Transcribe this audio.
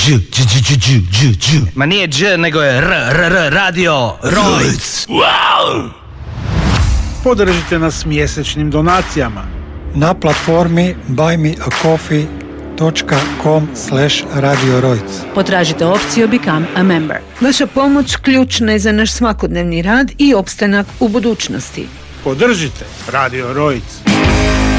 Ma nije dž, nego je radio Rojc. Podržite nas mjesečnim donacijama na platformi buymeacoffee.com/Radio Rojc. Potražite opciju Become a Member. Vaša pomoć ključna je za naš svakodnevni rad i opstanak u budućnosti. Podržite Radio Rojc.